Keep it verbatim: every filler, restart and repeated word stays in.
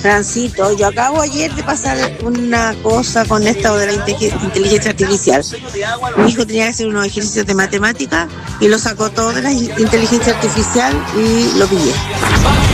Francito, yo acabo ayer de pasar una cosa con esto de la inte- inteligencia artificial. Mi hijo tenía que hacer unos ejercicios de matemática y lo sacó todo de la in- inteligencia artificial y lo pillé.